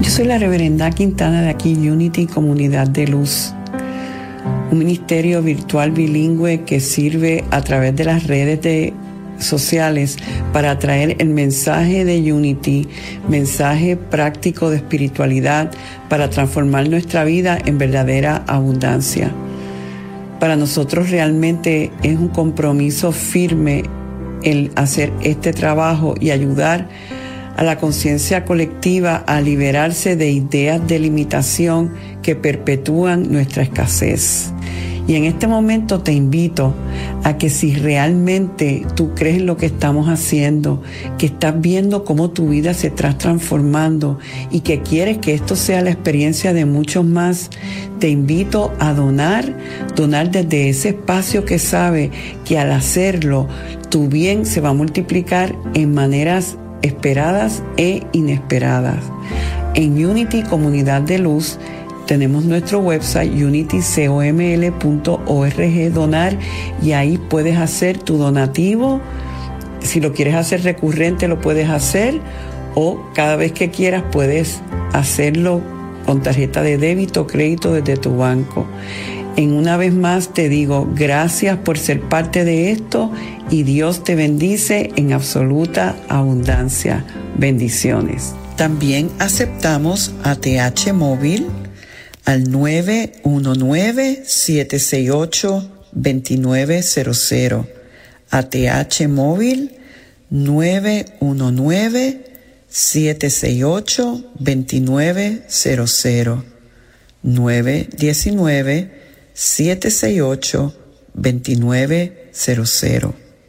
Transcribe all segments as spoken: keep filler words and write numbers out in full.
Yo soy la reverenda Quintana de aquí, Unity Comunidad de Luz, un ministerio virtual bilingüe que sirve a través de las redes de sociales para traer el mensaje de Unity, mensaje práctico de espiritualidad para transformar nuestra vida en verdadera abundancia. Para nosotros realmente es un compromiso firme el hacer este trabajo y ayudar a la conciencia colectiva a liberarse de ideas de limitación que perpetúan nuestra escasez. Y en este momento te invito a que si realmente tú crees en lo que estamos haciendo, que estás viendo cómo tu vida se está transformando y que quieres que esto sea la experiencia de muchos más, te invito a donar, donar desde ese espacio que sabe que al hacerlo, tu bien se va a multiplicar en maneras esperadas e inesperadas. En Unity Comunidad de Luz tenemos nuestro website unity coml punto org donar y ahí puedes hacer tu donativo. Si lo quieres hacer recurrente lo puedes hacer o cada vez que quieras puedes hacerlo con tarjeta de débito o crédito desde tu banco. En una vez más te digo gracias por ser parte de esto y Dios te bendice en absoluta abundancia. Bendiciones. También aceptamos A T H móvil al nueve uno nueve, siete seis ocho, dos nueve cero cero. A T H móvil nueve uno nueve, siete seis ocho, dos nueve cero cero. nueve uno nueve, siete seis ocho, dos nueve cero cero.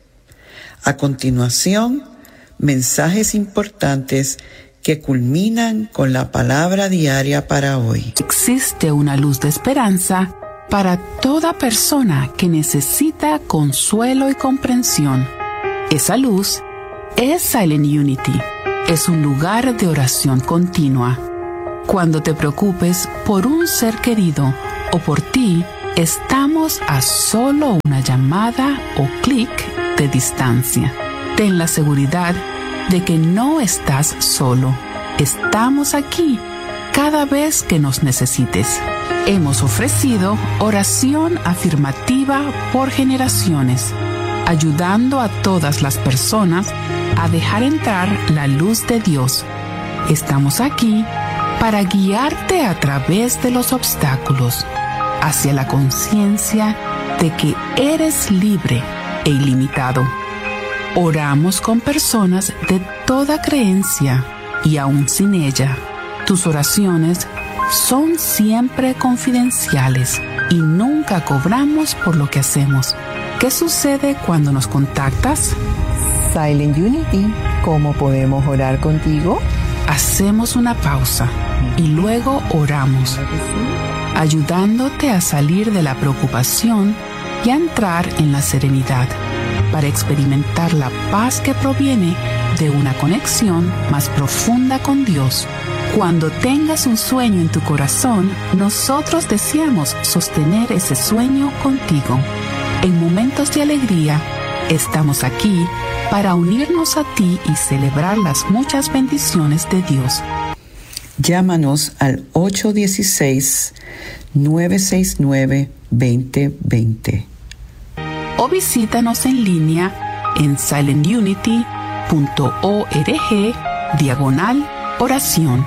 A continuación, mensajes importantes que culminan con la palabra diaria para hoy. Existe una luz de esperanza para toda persona que necesita consuelo y comprensión. Esa luz es Silent Unity. Es un lugar de oración continua. Cuando te preocupes por un ser querido o por ti, estamos a solo una llamada o clic de distancia. Ten la seguridad de que no estás solo. Estamos aquí cada vez que nos necesites. Hemos ofrecido oración afirmativa por generaciones, ayudando a todas las personas a dejar entrar la luz de Dios. Estamos aquí para guiarte a través de los obstáculos hacia la conciencia de que eres libre e ilimitado. Oramos con personas de toda creencia y aún sin ella. Tus oraciones son siempre confidenciales y nunca cobramos por lo que hacemos. ¿Qué sucede cuando nos contactas? Silent Unity, ¿cómo podemos orar contigo? Hacemos una pausa y luego oramos, ayudándote a salir de la preocupación y a entrar en la serenidad para experimentar la paz que proviene de una conexión más profunda con Dios. Cuando tengas un sueño en tu corazón, nosotros deseamos sostener ese sueño contigo. En momentos de alegría, estamos aquí para unirnos a ti y celebrar las muchas bendiciones de Dios. Llámanos al ocho uno seis, nueve seis nueve, dos cero dos cero. O visítanos en línea en silent unity punto org diagonal oración.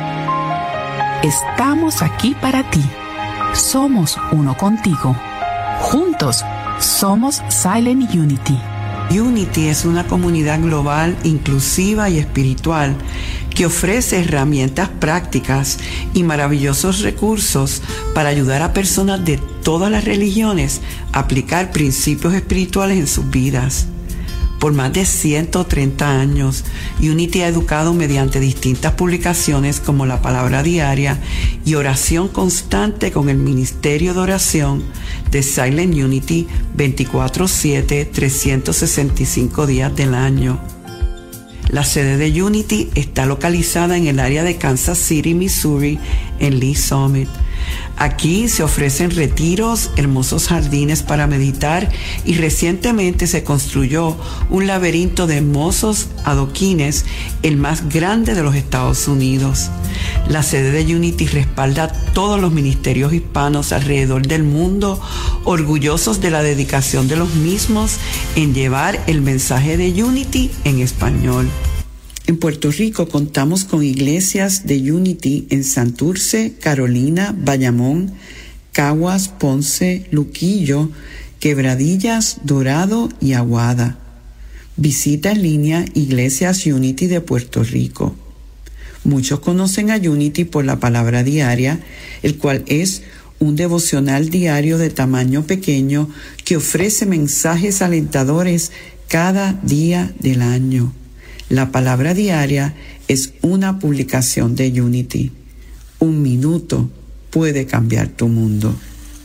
Estamos aquí para ti. Somos uno contigo. Juntos somos Silent Unity. Unity es una comunidad global, inclusiva y espiritual que ofrece herramientas prácticas y maravillosos recursos para ayudar a personas de todas las religiones a aplicar principios espirituales en sus vidas. Por más de ciento treinta años, Unity ha educado mediante distintas publicaciones como la Palabra Diaria y oración constante con el Ministerio de Oración de Silent Unity veinticuatro siete, trescientos sesenta y cinco días del año. La sede de Unity está localizada en el área de Kansas City, Missouri, en Lee Summit. Aquí se ofrecen retiros, hermosos jardines para meditar y recientemente se construyó un laberinto de hermosos adoquines, el más grande de los Estados Unidos. La sede de Unity respalda a todos los ministerios hispanos alrededor del mundo, orgullosos de la dedicación de los mismos en llevar el mensaje de Unity en español. En Puerto Rico contamos con iglesias de Unity en Santurce, Carolina, Bayamón, Caguas, Ponce, Luquillo, Quebradillas, Dorado y Aguada. Visita en línea Iglesias Unity de Puerto Rico. Muchos conocen a Unity por la palabra diaria, el cual es un devocional diario de tamaño pequeño que ofrece mensajes alentadores cada día del año. La palabra diaria es una publicación de Unity. Un minuto puede cambiar tu mundo.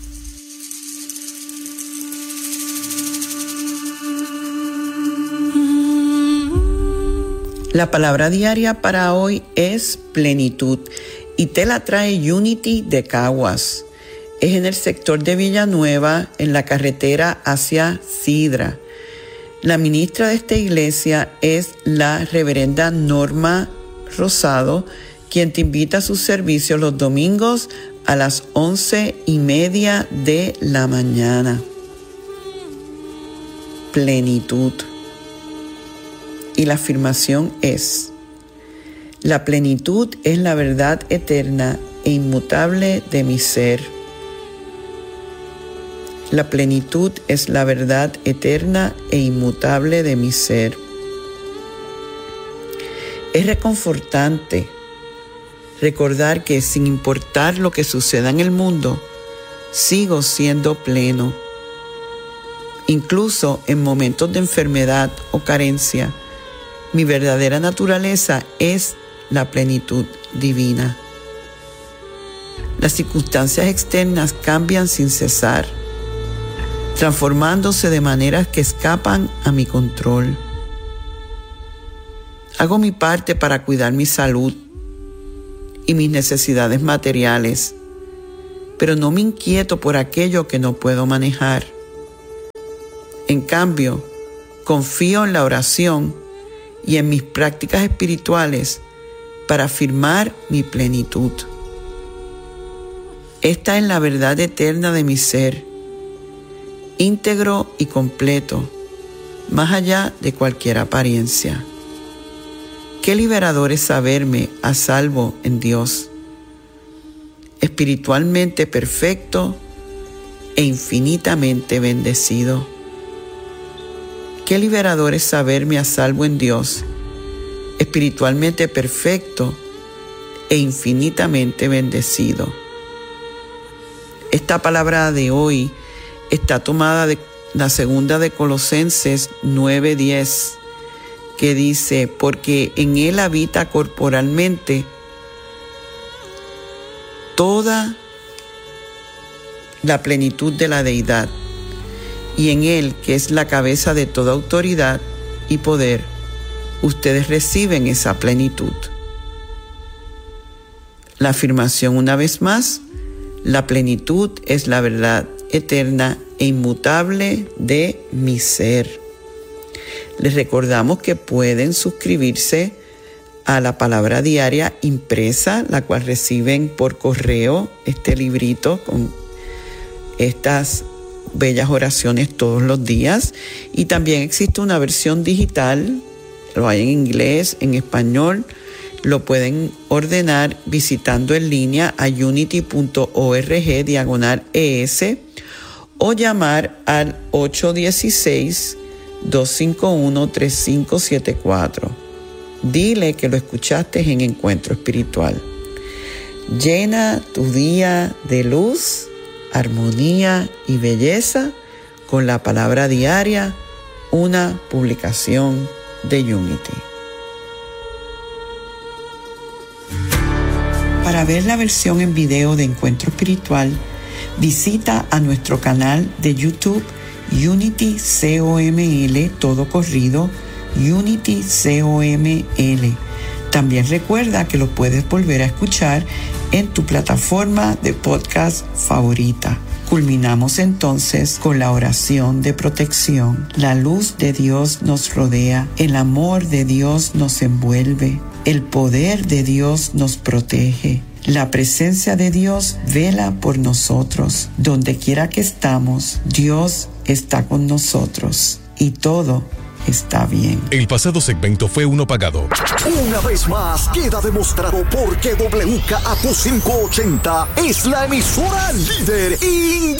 La palabra diaria para hoy es plenitud y te la trae Unity de Caguas. Es en el sector de Villanueva, en la carretera hacia Sidra. La ministra de esta iglesia es la reverenda Norma Rosado, quien te invita a sus servicios los domingos a las once y media de la mañana. Plenitud. Y la afirmación es: la plenitud es la verdad eterna e inmutable de mi ser. La plenitud es la verdad eterna e inmutable de mi ser. Es reconfortante recordar que sin importar lo que suceda en el mundo, sigo siendo pleno. Incluso en momentos de enfermedad o carencia, mi verdadera naturaleza es la plenitud divina. Las circunstancias externas cambian sin cesar, transformándose de maneras que escapan a mi control. Hago mi parte para cuidar mi salud y mis necesidades materiales, pero no me inquieto por aquello que no puedo manejar. En cambio, confío en la oración y en mis prácticas espirituales para afirmar mi plenitud. Esta es la verdad eterna de mi ser, íntegro y completo, más allá de cualquier apariencia. Qué liberador es saberme a salvo en Dios, espiritualmente perfecto e infinitamente bendecido. Qué liberador es saberme a salvo en Dios, espiritualmente perfecto e infinitamente bendecido. Esta palabra de hoy está tomada de la segunda de Colosenses nueve diez, que dice: porque en Él habita corporalmente toda la plenitud de la deidad, y en Él, que es la cabeza de toda autoridad y poder, ustedes reciben esa plenitud. La afirmación una vez más: la plenitud es la verdad eterna e inmutable de mi ser. Les recordamos que pueden suscribirse a la palabra diaria impresa, la cual reciben por correo este librito con estas bellas oraciones todos los días. Y también existe una versión digital, lo hay en inglés, en español. Lo pueden ordenar visitando en línea a unity punto org diagonal es o llamar al ocho uno seis, dos cinco uno, tres cinco siete cuatro. Dile que lo escuchaste en Encuentro Espiritual. Llena tu día de luz, armonía y belleza con la palabra diaria, una publicación de Unity. Para ver la versión en video de Encuentro Espiritual, visita a nuestro canal de YouTube Unity C O M L, todo corrido, Unity C O M L. También recuerda que lo puedes volver a escuchar en tu plataforma de podcast favorita. Culminamos entonces con la oración de protección. La luz de Dios nos rodea, el amor de Dios nos envuelve, el poder de Dios nos protege. La presencia de Dios vela por nosotros. Donde quiera que estamos, Dios está con nosotros y todo está bien. El pasado segmento fue uno pagado. Una vez más queda demostrado por qué W K A T quinientos ochenta es la emisora líder.